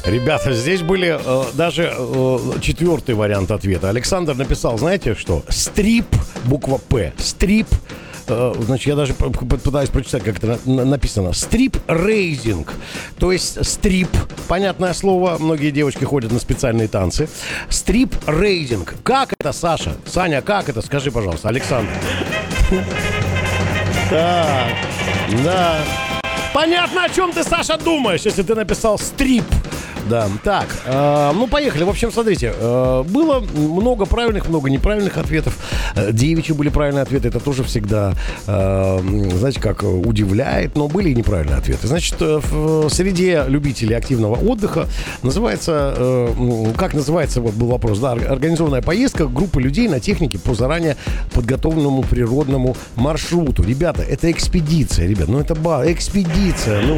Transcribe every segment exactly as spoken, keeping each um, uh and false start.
Ребята, здесь были э, даже э, четвертый вариант ответа. Александр написал, знаете что? Стрип, буква П. Стрип. Э, значит, я даже пытаюсь прочитать, как это на- написано. Стрип-рейзинг. То есть стрип, понятное слово, многие девочки ходят на специальные танцы. Стрип-рейзинг. Как это, Саша? Саня, как это? Скажи, пожалуйста, Александр. Так, да. Понятно, о чем ты, Саша, думаешь, если ты написал стрип. Да, так, э, ну поехали. В общем, смотрите, э, было много правильных, много неправильных ответов. Э, девичьи были правильные ответы, это тоже всегда, э, знаете, как удивляет, но были и неправильные ответы. Значит, э, в среде любителей активного отдыха называется, э, как называется, вот был вопрос, да, организованная поездка группы людей на технике по заранее подготовленному природному маршруту. Ребята, это экспедиция, ребят, ну это ба, экспедиция, ну...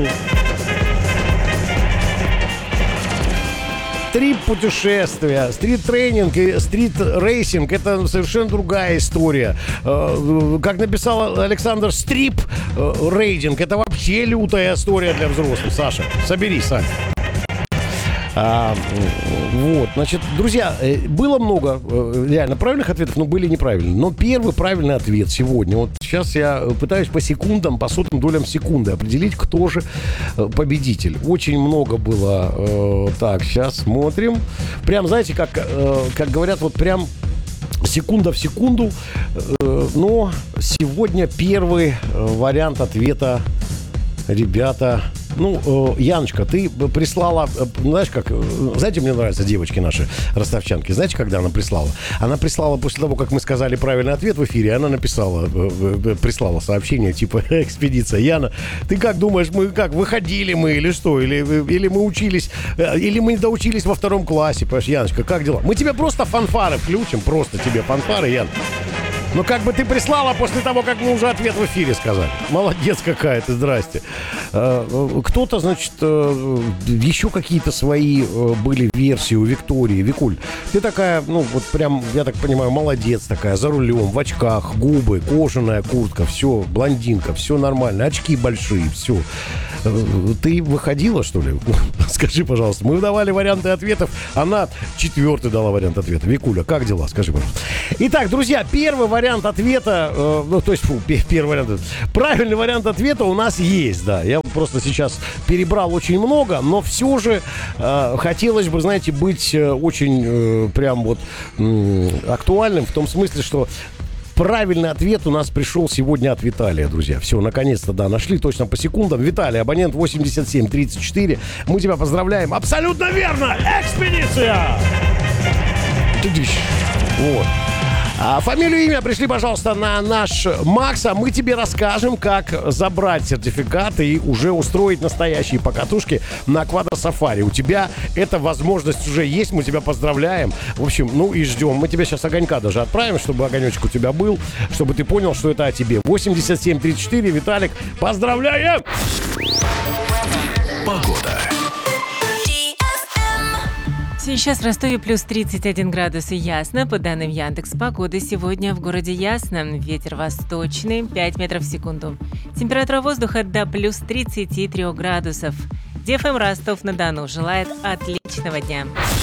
Стрип-путешествия, стрит-тренинг и стрит-рейсинг – это совершенно другая история. Как написал Александр, стрип-рейдинг – это вообще лютая история для взрослых. Саша, соберись, Сань. А, вот, значит, друзья, было много реально правильных ответов, но были неправильные. Но первый правильный ответ сегодня, вот сейчас я пытаюсь по секундам, по сотым долям секунды определить, кто же победитель. Очень много было. Э, так, сейчас смотрим. Прям, знаете, как, э, как говорят, вот прям секунда в секунду. Э, но сегодня первый вариант ответа, ребята... Ну, э, Яночка, ты прислала, э, знаешь как, э, знаете, мне нравятся девочки наши, ростовчанки, знаете, когда она прислала? Она прислала после того, как мы сказали правильный ответ в эфире, она написала, э, э, прислала сообщение, типа, экспедиция. Яна, ты как думаешь, мы как, выходили мы или что? Или, или мы учились, э, или мы не доучились во втором классе, понимаешь, Яночка, как дела? Мы тебе просто фанфары включим, просто тебе фанфары, Ян. Ну, как бы ты прислала после того, как мы уже ответ в эфире сказали. Молодец какая ты, здрасте. Кто-то, значит, еще какие-то свои были версии у Виктории. Викуль, ты такая, ну, вот прям, я так понимаю, молодец такая, за рулем, в очках, губы, кожаная куртка, все, блондинка, все нормально, очки большие, все. Ты выходила, что ли? Скажи, пожалуйста. Мы давали варианты ответов. Она четвертый дала вариант ответа. Викуля, как дела? Скажи, пожалуйста. Итак, друзья, первый вариант ответа, э, ну, то есть, фу, первый вариант, правильный вариант ответа у нас есть, да. Я просто сейчас перебрал очень много, но все же э, хотелось бы, знаете, быть э, очень э, прям вот э, актуальным в том смысле, что правильный ответ у нас пришел сегодня от Виталия, друзья. Все, наконец-то, да, нашли точно по секундам. Виталий, абонент восемьдесят семь тридцать четыре. Мы тебя поздравляем. Абсолютно верно! Экспедиция! Вот. А фамилию и имя пришли, пожалуйста, на наш Макс, а мы тебе расскажем, как забрать сертификат и уже устроить настоящие покатушки на квадросафари. У тебя эта возможность уже есть, мы тебя поздравляем. В общем, ну и ждем. Мы тебе сейчас огонька даже отправим, чтобы огонечек у тебя был, чтобы ты понял, что это о тебе. восемьдесят семь тридцать четыре, Виталик, поздравляем! Погода. Сейчас в Ростове плюс тридцать один градус и ясно. По данным Яндекс.Погоды, сегодня в городе ясно. Ветер восточный, пять метров в секунду. Температура воздуха до плюс тридцать три градусов. ДФМ Ростов-на-Дону желает отличного дня.